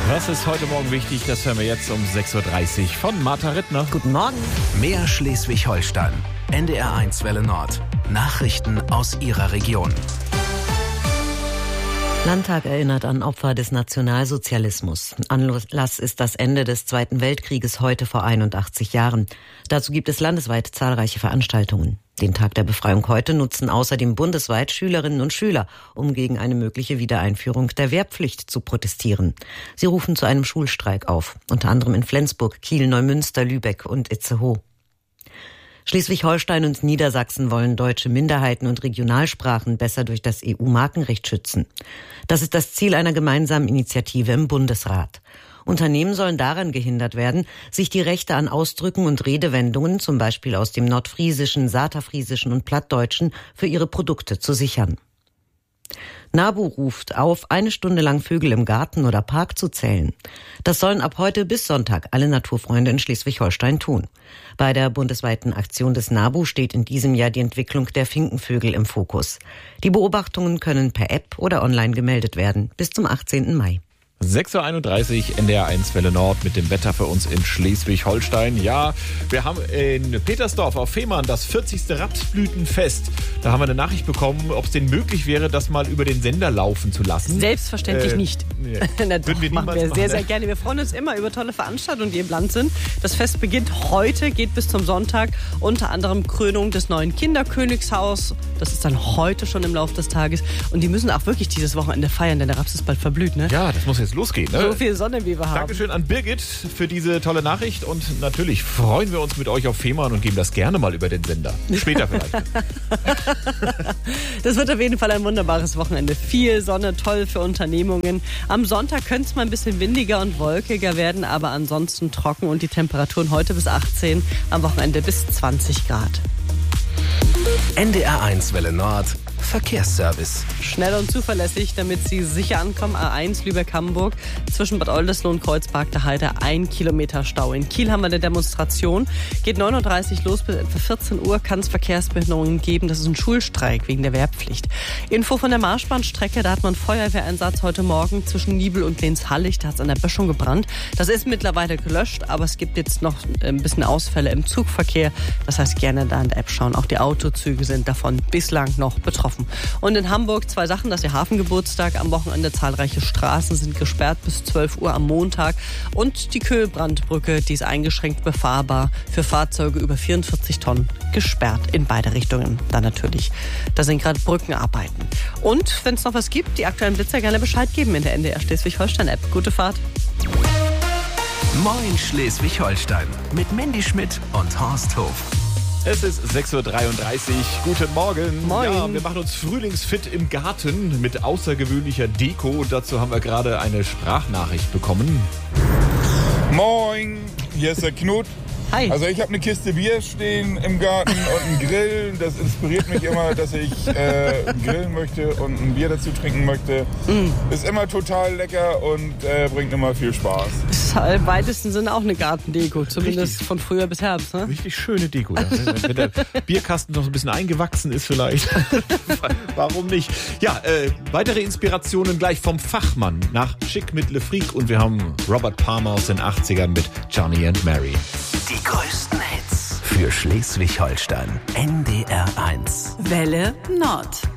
Was ist heute Morgen wichtig? Das hören wir jetzt um 6.30 Uhr von Martha Rittner. Guten Morgen. Mehr Schleswig-Holstein. NDR1 Welle Nord. Nachrichten aus Ihrer Region. Landtag erinnert an Opfer des Nationalsozialismus. Anlass ist das Ende des Zweiten Weltkrieges heute vor 81 Jahren. Dazu gibt es landesweit zahlreiche Veranstaltungen. Den Tag der Befreiung heute nutzen außerdem bundesweit Schülerinnen und Schüler, um gegen eine mögliche Wiedereinführung der Wehrpflicht zu protestieren. Sie rufen zu einem Schulstreik auf, unter anderem in Flensburg, Kiel, Neumünster, Lübeck und Itzehoe. Schleswig-Holstein und Niedersachsen wollen deutsche Minderheiten und Regionalsprachen besser durch das EU-Markenrecht schützen. Das ist das Ziel einer gemeinsamen Initiative im Bundesrat. Unternehmen sollen daran gehindert werden, sich die Rechte an Ausdrücken und Redewendungen, zum Beispiel aus dem Nordfriesischen, Saterfriesischen und Plattdeutschen, für ihre Produkte zu sichern. NABU ruft auf, 1 Stunde lang Vögel im Garten oder Park zu zählen. Das sollen ab heute bis Sonntag alle Naturfreunde in Schleswig-Holstein tun. Bei der bundesweiten Aktion des NABU steht in diesem Jahr die Entwicklung der Finkenvögel im Fokus. Die Beobachtungen können per App oder online gemeldet werden, bis zum 18. Mai. 6.31 Uhr, NDR1 Welle Nord mit dem Wetter für uns in Schleswig-Holstein. Ja, wir haben in Petersdorf auf Fehmarn das 40. Rapsblütenfest. Da haben wir eine Nachricht bekommen, ob es denn möglich wäre, das mal über den Sender laufen zu lassen. Selbstverständlich nicht. Nee. Na doch, machen wir sehr, sehr gerne. Wir freuen uns immer über tolle Veranstaltungen, die im Land sind. Das Fest beginnt heute, geht bis zum Sonntag. Unter anderem Krönung des neuen Kinderkönigshaus. Das ist dann heute schon im Laufe des Tages. Und die müssen auch wirklich dieses Wochenende feiern, denn der Raps ist bald verblüht, ne? Ja, das muss jetzt losgehen, ne? So viel Sonne, wie wir haben. Dankeschön an Birgit für diese tolle Nachricht und natürlich freuen wir uns mit euch auf Fehmarn und geben das gerne mal über den Sender. Später vielleicht. Das wird auf jeden Fall ein wunderbares Wochenende. Viel Sonne, toll für Unternehmungen. Am Sonntag könnte es mal ein bisschen windiger und wolkiger werden, aber ansonsten trocken und die Temperaturen heute bis 18, am Wochenende bis 20 Grad. NDR1 Welle Nord. Verkehrsservice. Schnell und zuverlässig, damit Sie sicher ankommen. A1 Lübeck-Hamburg zwischen Bad Oldesloe und Kreuzberg der Heide 1 Kilometer Stau. In Kiel haben wir eine Demonstration. Geht 9.30 Uhr los, bis etwa 14 Uhr kann es Verkehrsbehinderungen geben. Das ist ein Schulstreik wegen der Wehrpflicht. Info von der Marschbahnstrecke, da hat man Feuerwehreinsatz heute Morgen zwischen Niebel und Lehnshallig. Da hat es an der Böschung gebrannt. Das ist mittlerweile gelöscht, aber es gibt jetzt noch ein bisschen Ausfälle im Zugverkehr. Das heißt, gerne da in der App schauen. Auch die Autozüge sind davon bislang noch betroffen. Und in Hamburg 2 Sachen, das ist der Hafengeburtstag. Am Wochenende zahlreiche Straßen sind gesperrt bis 12 Uhr am Montag. Und die Köhlbrandbrücke, die ist eingeschränkt befahrbar für Fahrzeuge über 44 Tonnen gesperrt in beide Richtungen. Dann natürlich, da sind gerade Brückenarbeiten. Und wenn es noch was gibt, die aktuellen Blitzer gerne Bescheid geben in der NDR Schleswig-Holstein-App. Gute Fahrt. Moin Schleswig-Holstein mit Mandy Schmidt und Horst Hof. Es ist 6.33 Uhr. Guten Morgen. Moin. Ja, wir machen uns frühlingsfit im Garten mit außergewöhnlicher Deko. Und dazu haben wir gerade eine Sprachnachricht bekommen. Moin, hier ist der Knut. Hi. Also ich habe eine Kiste Bier stehen im Garten und einen Grill. Das inspiriert mich immer, dass ich grillen möchte und ein Bier dazu trinken möchte. Ist immer total lecker und bringt immer viel Spaß. Das ist im weitesten Sinne auch eine Gartendeko, zumindest Richtig. von Frühjahr bis Herbst. Ne? Richtig schöne Deko. Ja. Wenn der Bierkasten noch ein bisschen eingewachsen ist vielleicht. Warum nicht? Ja, weitere Inspirationen gleich vom Fachmann nach Schick mit Le Freak. Und wir haben Robert Palmer aus den 80ern mit Johnny and Mary. Die größten Hits für Schleswig-Holstein. NDR1. Welle Nord.